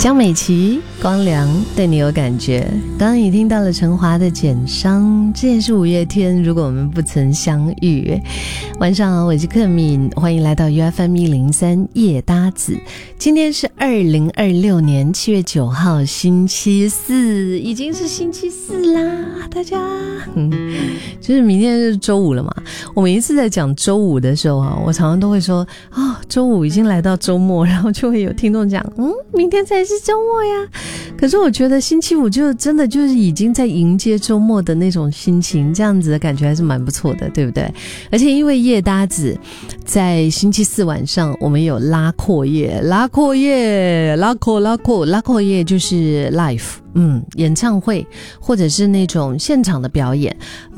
江美琪，光良对你有感觉。刚刚你听到了陈华的简伤，这也是五月天如果我们不曾相遇。晚上好，我是克敏，欢迎来到 UFM103 夜搭子。今天是2026年7月9号星期四，已经是星期四啦，大家就是明天是周五了嘛。我每一次在讲周五的时候啊，我常常都会说周五已经来到周末，然后就会有听众讲明天才是周末呀。可是我觉得星期五就真的就是已经在迎接周末的那种心情，这样子的感觉还是蛮不错的，对不对？而且因为夜搭子在星期四晚上我们有拉阔夜，拉阔夜就是 live演唱会或者是那种现场的表演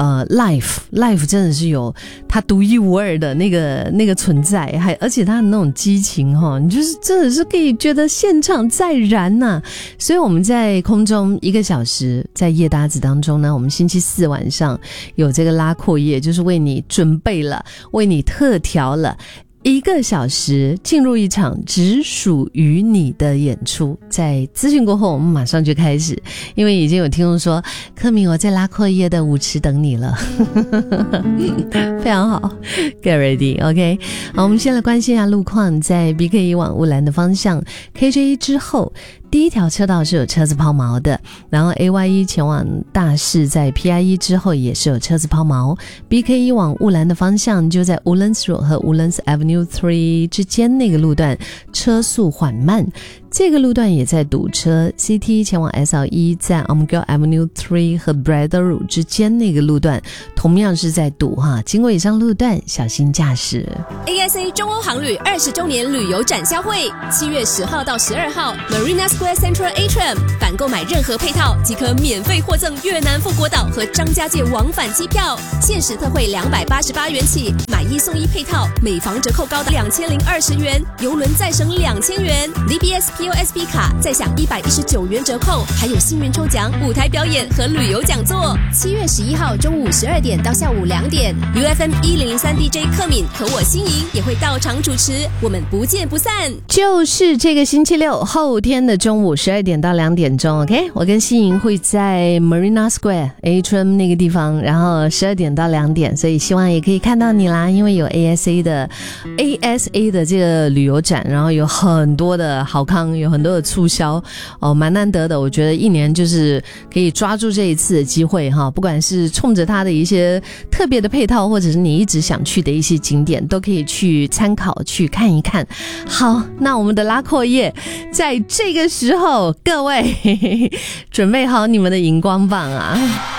live 真的是有它独一无二的那个存在，而且它的那种激情你就是真的是可以觉得现场在燃啊。所以我们在空中1个小时，在夜搭子当中呢，我们星期四晚上有这个拉阔夜，就是为你准备了，为你特调了1个小时，进入一场只属于你的演出。在资讯过后我们马上就开始，因为已经有听众说柯敏我在拉阔夜的舞池等你了非常好 Get ready OK。 好，我们先来关心一下路况。在 BK1 往乌兰的方向 KJ 之后第一条车道是有车子抛锚的，然后 AY1 前往大士在 PI1 之后也是有车子抛锚。 BK1 往乌兰的方向就在 Woodlands Road 和 Woodlands Avenue 3之间那个路段车速缓慢，这个路段也在堵车。 CT 前往 SL1 在 Armagh Avenue 3和 Brador Road 之间那个路段同样是在堵经过以上路段小心驾驶。 ASA 中欧航旅20周年旅游展销会7月10号到12号 Marina Square Central Atrium， 凡购买任何配套即可免费获赠越南富国岛和张家界往返机票，限时特惠288元起，买1送1配套，每房折扣高达2020元，邮轮再省2000元， DBS POSB 卡再享119元折扣，还有幸运抽奖、舞台表演和旅游讲座。7月11号中午12点到下午2点 UFM103 DJ 克敏和我心仪也会到场主持，我们不见不散。 就是这个星期六后天的中午12点到2点钟 OK， 我跟心莹会在 Marina Square Atrium 那个地方，然后12点到2点，所以希望也可以看到你啦。因为有 ASA 的这个旅游展，然后有很多的好康，有很多的促销蛮难得的。我觉得一年就是可以抓住这一次的机会不管是冲着它的一些特别的配套，或者是你一直想去的一些景点，都可以去参考去看一看。好，那我们的拉阔夜在这个时候，各位准备好你们的荧光棒啊。